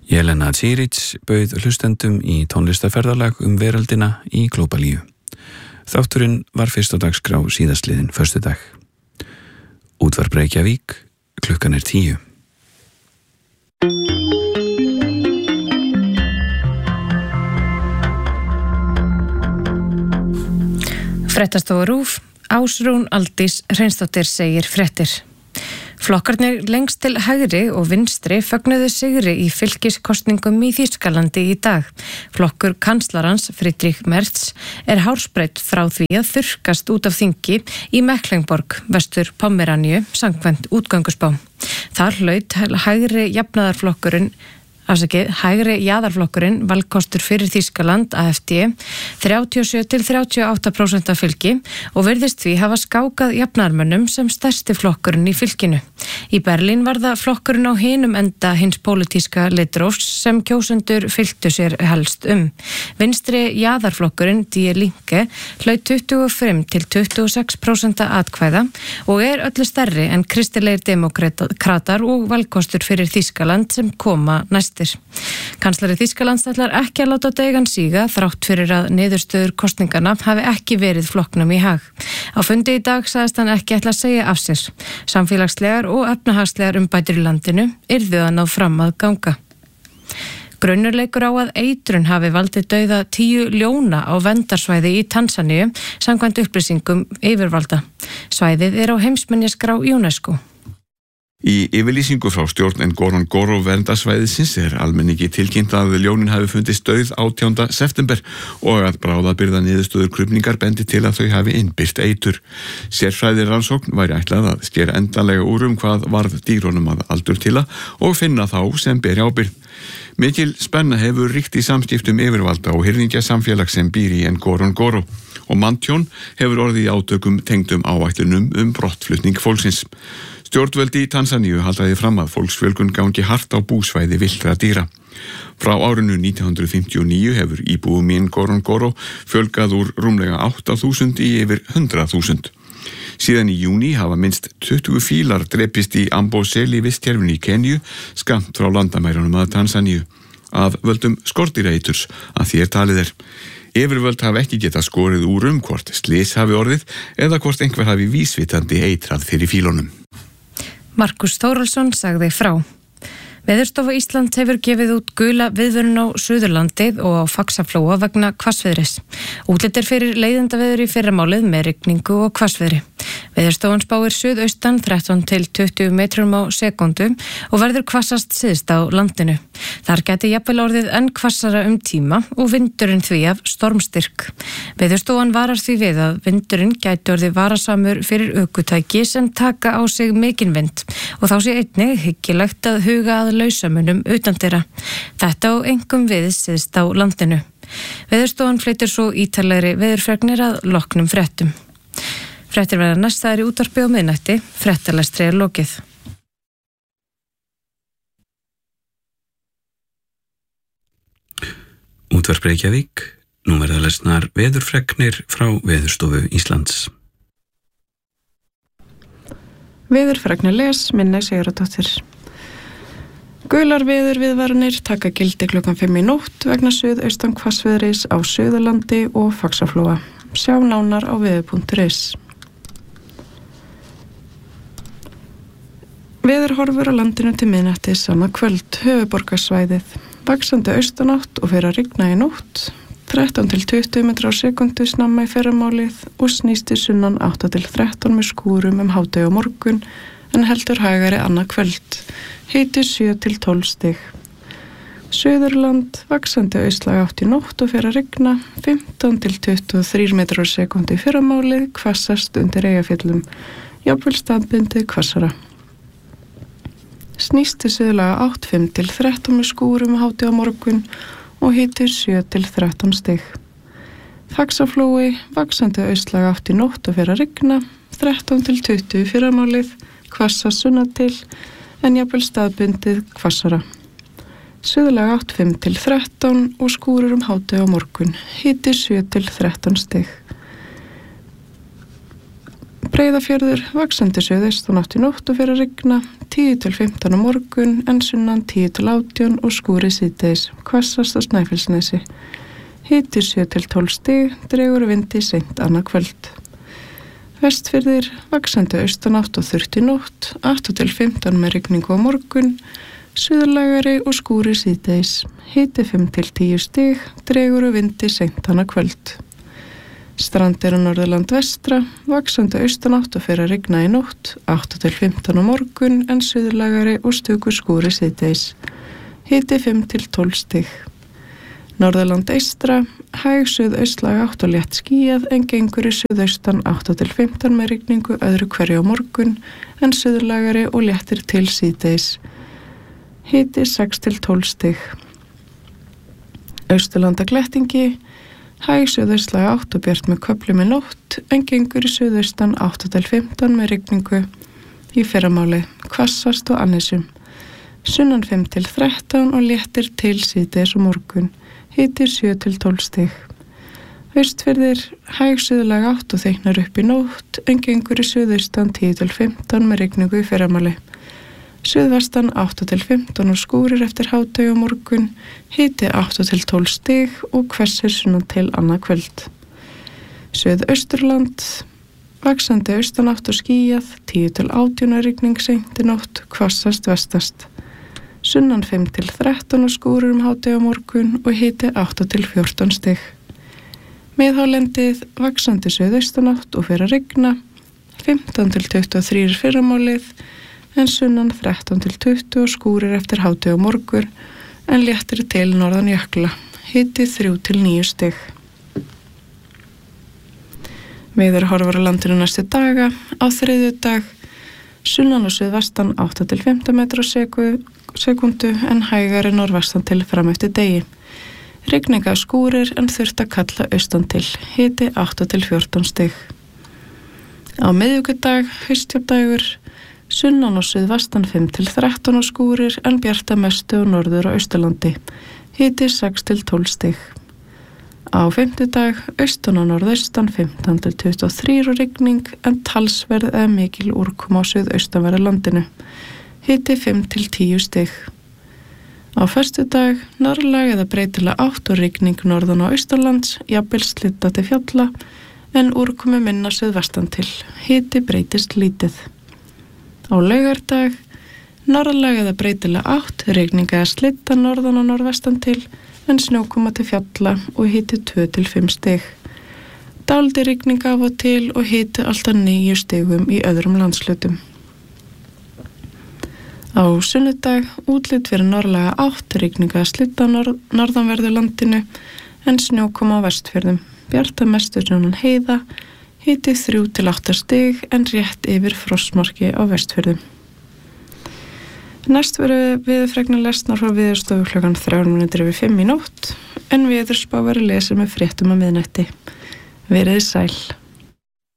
Jelena Čirić bauð hlustendum í tónlistarferðalag veröldina í Glóbalíu. Þátturinn var fyrst á dagskrá síðastliðinn föstudag. Útvarp Reykjavík, klukkan 10. Fréttastofa RÚV, Ásrún Aldís Hreinsdóttir segir fréttir. Flokkarnir lengst til hægri og vinstri fögnuðu sigri í fylkiskostningum í Þýskalandi í dag. Flokkur kanslarans Friedrich Merz hársbreidd frá því að þurrkast út af þingi í Mecklenburg, vestur Pomeráníu, samkvæmt útgöngusspá. Þar hlaut hægri jaðarflokkurinn valkostur fyrir Þýskaland AfD 37-38% af fylgi og virðist því hafa skákað jafnaðarmönnum sem stærsti flokkurinn í fylkinu. Í Berlín var það flokkurinn á hinum enda hins pólitíska litrófs sem kjósendur fylgdu sér helst Vinstri jaðarflokkurinn Die Linke hlaut 25-26% atkvæða og öllu stærri en kristilegir demokratar og valkostur fyrir Þýskaland sem koma næst. Kanslari Þýskalands ætlar ekki að láta deigan síga þrátt fyrir að niðurstöður kosningarna hafi ekki verið flokknum í hag. Á fundi í dag sagðist hann ekki ætla að segja af sér. Samfélagslegar og efnahagslegar umbætur í landinu yrðu að ná fram að ganga. Grunnur leikur á að eitrun hafi valdið dauða 10 ljóna á verndarsvæði í Tansaníu samkvæmt upplýsingum yfirvalda. Svæðið á heimsminjaskrá UNESCO. Í yfirlýsingu frá stjórn Ngorongoro verndarsvæðisins almenningi tilkynnt að ljónin hafi fundist dauð 18. september og að bráðabirgða niðurstöður krufningar bendi til að þau hafi innbyrt eitur. Sérfræðir rannsókn væri ætlað að skera endanlega úr hvað varð dýrunum að aldurtila og finna þá sem beri ábyrgð. Mikil spenna hefur ríkt í samskiptum yfirvalda og hirðingja samfélag sem býr í Ngorongoro og manntjón hefur orðið í átökum tengdum áætlunum brottflutning fólksins. Stjórnvöld í Tansaníu haldaði fram að fólksfjölgun gangi hart á búsvæði villtra dýra. Frá árinu 1959 hefur íbúum í Ngorongoro fjölgað úr rúmlega 8.000 í yfir 100.000. Síðan í júní hafa minnst 20 fílar drepist í Amboseli vistkerfinu í Kenju, skammt frá landamærunum að Tansaníu, af völdum skordýraeiturs að því talið Yfirvöld hafa ekki getað skorið úr hvort slys hafi orðið eða hvort einhver hafi vísvitandi eitrað fyrir fílunum. Markus Þórhallsson sagði frá. Veðurstofa Íslands hefur gefið út gula viðvörun á Suðurlandi og á Faxaflóa vegna hvassviðris. Útlit fyrir leiðindaveður í fyrramálið með rigningu og hvassviðri. Veðurstofan spáir suðaustan 13-20 metrum á sekúndu og verður hvassast syðst á landinu. Þar gæti jafnvel orðið enn hvassara tíma og vindurinn því af stormstyrk. Veðurstofan varar því við að vindurinn gæti orðið varasamur fyrir ökutæki sem taka á sig mikinn vind og þá sé einnig hyggilegt að huga að lausamunum utandyra. Þetta á einkum við syðst á landinu. Veðurstofan flytur svo ítarlegri veðurfregnir að loknum fréttum. Fréttir verða næstaðar í útvarpi á miðnætti, fréttalestri lokið. Útvarp Reykjavík, nú verða lesnar veðurfregnir frá Veðurstofu Íslands. Veðurfregnir les Minna Sigurðardóttir. Gular veðurviðvaranir taka gildi klukkan 5 í nótt vegna suðaustan hvassviðris á Suðurlandi og Faxaflóa. Sjá nánar á veður.is. Veðurhorfur á landinu til miðnættis annað kvöld, höfuðborgarsvæðið. Vaxandi austanátt og fer að rigna í nótt, 13-20 metrar á sekundu snemma í fyrramálið og snýst í sunnan 8-13 með skúrum hádegi á morgun en heldur hægari annað kvöld. Hiti 7-12 stig. Suðurland, vaxandi austlæg átt í nótt og fer að rigna, 15-23 metrar á sekundu í fyrramálið, hvassast undir Eyjafjöllum, jafnvel staðbundið hvassara. Snýst í suðurlega 8-5-13 með skúrum hádegi á morgun og hiti 7-13 stig. Faxaflói, vaxandi austlæg átt í nótt og fer að rigna, 13-20 í fyrramálið, hvassast sunnatil, en jafnvel staðbundið hvassara. Suðurlega 8-5-13 og skúrir hádegi á morgun, hiti 7-13 stig. Breiðafjörður, vaxandi suðaustanátt í nótt og fer að rigna, 10-15 á morgun, en sunnan 10-18 og skúri síðdegis, hvassast á Snæfellsnesi. Hiti 7-12 stig, dregur vindi seint annað kvöld. Vestfirðir, vaxandi austanátt og þurrt í nótt, 8-15 með rigningu á morgun, suðlægari og skúri síðdegis. Hiti 5-10 stig, dregur vindi seint annað kvöld. Strandir á Norðurland vestra, vaxandi austanátt og fer að rigna í nótt, 8-15 á morgun, en suðlægari og stöku skúri síðdegis. Hiti 5-12 stig. Norðurland eystra, hæg suðaustlæg átt og létt skýjað, en gengur í suðaustan 8-15 með rigningu öðru hverju á morgun, en suðlægari og léttir til síðdegis. Hiti 6-12 stig. Austurlanda glettingi, hæg suðaustlæg átt og bjart með köflum í nótt, en gengur í suðaustan 8-15 með rigningu í fyrramáli, hvassast og annesjum. Sunnan 5-13 og léttir til síðdegis og morgun, hiti 7-12 stig. Austfirðir, hæg suðlæg átt og þykknar upp í nótt, en gengur í suðaustan 10-15 með rigningu í fyrramáli. Suðvestan 8-15 og skúrir eftir hádegi á morgun, hiti 8-12 stig og hvessir sunnan til annað kvöld. Suðausturland, vaxandi austanátt og skýjað, 10-18 rigning seint í nótt, hvassast vestast. Sunnan 5-13 og skúrir hádegi á morgun og hiti 8-14 stig. Miðhálendið, vaxandi suðaustanátt og fer að rigna, 15-23 fyrramálið, en sunnan 13-20 og skúrir eftir hádegi á morgun, en léttir til norðan jökla, hiti 3-9 stig. Veðurhorfur á landinu næstu daga, á þriðjudag, sunnan og suðvestan 8-15 metrar á sekundu, en hægari norðvestan til fram eftir degi. Rigninga skúrir en þurft að kalla austan til, hiti 8-14 stig. Á miðvikudag, haustjafndagur, sunnan og suðvestan 5-13 og skúrir, en bjarta mestu á norður og austurlandi, hiti 6-12 stig. Á fimmtudag, austan og norðaustan 15-23 og rigning, en talsverð eða mikil úrkoma á suðaustanverðu landinu, hiti 5-10 stig. Á föstudag, norðlæg eða breytilega átt og rigning norðan og austanlands, jafnvel slydda til fjalla, en úrkomi minna suðvestan til, hiti breytist lítið. Á laugardag, norðlæg eða breytilega átt, rigning eða slydda norðan og norðvestan til, en snjókoma til fjalla og hiti 2-5 stig. Dálítil rigning af og til og hiti alltaf 9 stigum í öðrum landshlutum. Á sunnudag, útlit fyrir norðlæga átt, rigning eða slydda norðanverðu landinu, en snjókoma á Vestfjörðum, bjarta mestu sunnan heiða, hiti 3-8 stig, en rétt yfir frostmarki á Vestfjörðum. Næst verður veðurfregnar lesnar frá Veðurstofu klukkan 3:05 í nótt, en veðurspá verður lesið með fréttum á miðnætti. Verið sæl.